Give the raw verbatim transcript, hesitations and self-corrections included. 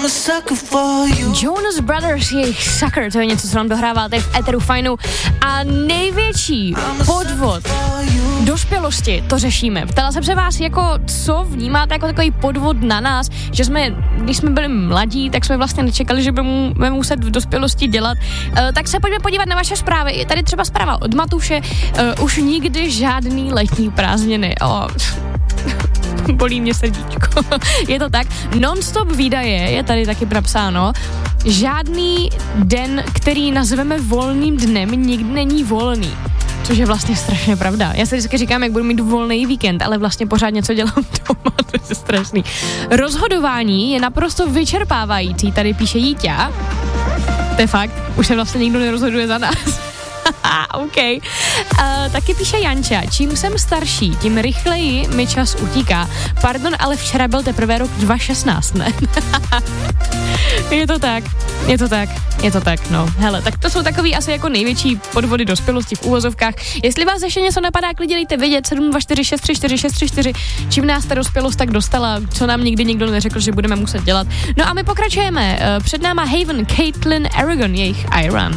Jonas Brothers, jejich Sucker, to je něco, co nám dohrává tady v Eteru Fajnu. A největší podvod dospělosti, to řešíme. Ptala jsem se vás, jako co vnímáte jako takový podvod na nás, že jsme, když jsme byli mladí, tak jsme vlastně nečekali, že budeme muset v dospělosti dělat. Uh, tak se pojďme podívat na vaše zprávy. Je tady třeba zpráva od Matuše, uh, už nikdy žádný letní prázdniny. Oh. Bolí mě srdíčko. Je to tak. Non-stop výdaje, je tady taky napsáno. Žádný den, který nazveme volným dnem, nikdy není volný. Což je vlastně strašně pravda. Já si vždycky říkám, jak budu mít volný víkend, ale vlastně pořád něco dělám doma, to je strašný. Rozhodování je naprosto vyčerpávající, tady píše Jíťa. To je fakt, už se vlastně nikdo nerozhoduje za nás. OK. Uh, taky píše Janča, čím jsem starší, tím rychleji mi čas utíká. Pardon, ale včera byl teprve rok dva tisíce šestnáct, ne? Je to tak, je to tak, je to tak, no. Hele, tak to jsou takový asi jako největší podvody dospělosti v úvozovkách. Jestli vás ještě něco napadá, klidně dejte vědět, sedm dva čtyři šest tři čtyři šest tři čtyři, čím nás ta dospělost tak dostala, co nám nikdy nikdo neřekl, že budeme muset dělat. No a my pokračujeme. Před náma Haven, Caitlin Aragon, jejich Iron.